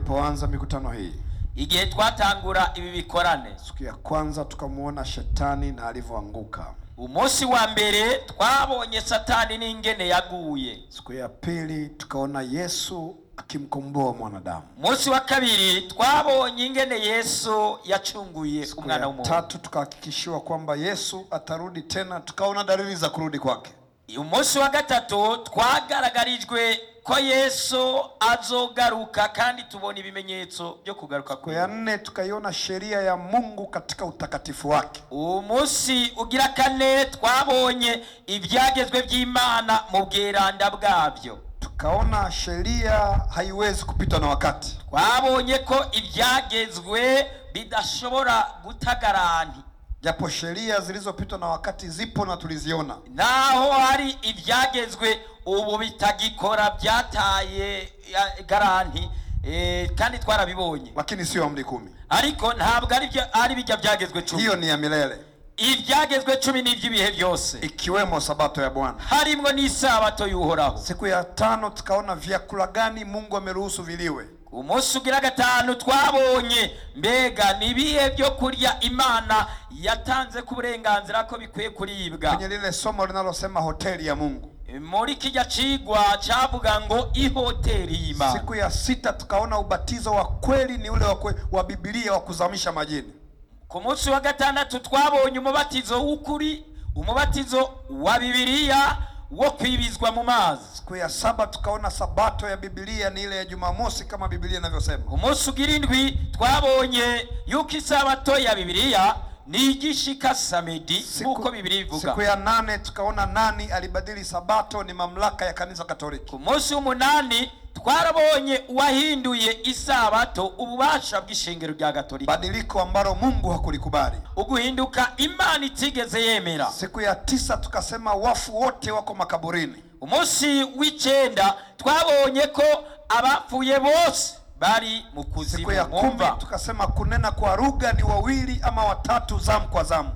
tulipoanza mikutano hii, igihe twatangura ibi bikorane, siku ya kwanza tukamuona shetani na alivyoanguka. Umunsi wa mbere twabonye Satani n'ingene yaguye. Siku ya pili tukaona Yesu akimkomboa mwanadamu. Umunsi wa kabiri twabonye ingene Yesu yacunguye umwana w'umuntu. Tatu tukahakikishiwa kwamba Yesu atarudi tena, tukaona dalili za kurudi kwake. Umunsi wa gatatu twagaragarijwe ko Yesu azogaruka kandi tubona ibimenyetso byo kugaruka kwe. Ya nne tukaiona sheria ya Mungu katika utakatifu wake. Umunsi ugira kane twabonye ibyagezwe by'Imana mu bweranda bwabyo. Tukaona sheria haiwezi kupitwa na wakati. Twabonye ko ibyagezwe bidashobora gutagarana. Japo sheria zilizopitwa na wakati zipo na tuliziona. Naho hari ibyagezwe ubu bitagikora byataye garanti kandi twarabibonye. Lakini sio amri 10. Ariko ntabwo ari bijya byagezwe 10. Hiyo ni ya milele. Ibyagezwe 10 n'iby'ibihe byose, ikiwemo sabato ya Bwana, harimwo n'isabato y'Uhoraho. Siku ya 5 tukaona vyakula gani Mungu ameruhusu viliwe. Umunsi ugira gatanu twabonye mbega nibihe byo kurya Imana yatanze ku burenganzira ko bikwiye kuribwa. Kwenye lile somo linalosema hoteli ya Mungu, muri kijya cigwa cyavuga ngo ihoteli y'Imana. Siku ya 6 tukaona ubatizo wa kweli ni ule wa Biblia wa kuzamisha majini. Ku munsi wa gatandatu twabonye umubatizo w'ukuri, umubatizo wa Biblia wo kwibizwa mu mazi. Siku ya 7 tukaona sabato ya Biblia ni ile ya Jumamosi kama Biblia inavyosema. Umunsi ugira indwi twabonye yuko isabato ya Biblia ni igishika samedi uko Biblia ivuga. Siku ya 8 tukaona nani alibadili sabato ni mamlaka ya kanisa Katoliki. Umunsi w'umunani twarabonye uwahinduye isabato ububasha bw'ishengero rya Katolika, badiliko ambalo Mungu hakulikubali, uguhinduka Imana itigeze yemera. Siku ya 9 tukasema wafu wote wako makaburini. Umunsi w'icenda twabonye ko abapfuye bose bari mu kuzimu. Siku ya 10 tukasema kunena kwa lugha ni 2 ama 3 zamu kwa zamu.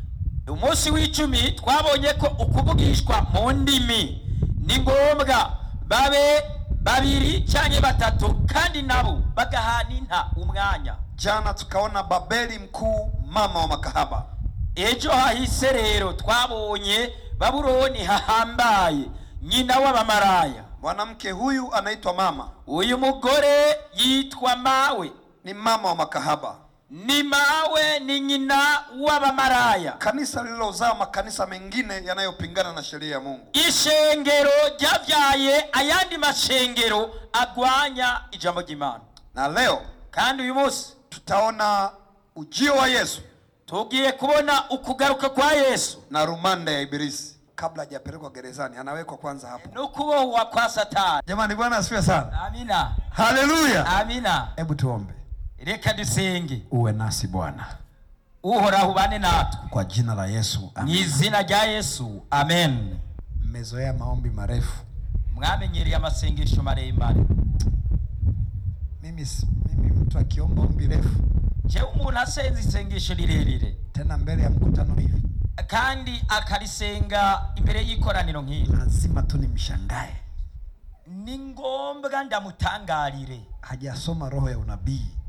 Umunsi w'icumi twabonye ko ukuvugishwa mu ndimi ni ngombwa babe 2 cyangwa 3 kandi nabo bagahaninta umwanya. Jana tukaona Babeli mkuu, mama wa makahaba. Ejo hahise rero twabonye Babuloni hahambaye, nyina w'abamaraya. Mwanamke huyu anaitwa mama. Uyu mugore yitwa mawe, ni mama wa makahaba. Ni mawe ni nyina w'abamaraya. Kanisa lililozaa makanisa mengine yanayopingana na sheria ya Mungu. Ishengero ryavyaye ayandi mashengero agwanya ijambo ry'Imana. Na leo kandi uyu munsi tutaona ujio wa Yesu. Tugiye kubona ukugaruka kwa Yesu na rumande ya Ibilisi. Kabla hajapelekwa gerezani anawekwa kwanza hapo. Nukubohwa kwa Satani. Jamani, Bwana asifiwe sana. Amina. Haleluya. Amina. Hebu tuombe. Reka dusenge. Uwe nasi Bwana. Uhoraho ubane natwe. Kwa jina la Yesu. Amen. Ni izina rya Yesu. Amen. Mmezoea maombi marefu. Mwamenyereye amasengesho maremare. Mimi mtu akiomba ombi refu, je umuntu asenze isengesho rirerire tena mbele ya mkutano hivi kandi akarisenga imbere y'ikoraniro nk'iri, lazima tu nimshangae. Ni ngombwa ndamutangarire. Hajasoma roho ya unabii